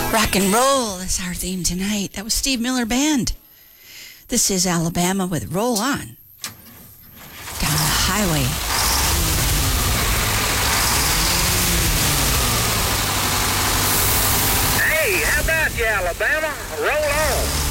Rock and roll is our theme tonight. That was Steve Miller Band. This is Alabama with Roll On. Down the highway. Hey, how about you, Alabama? Roll on.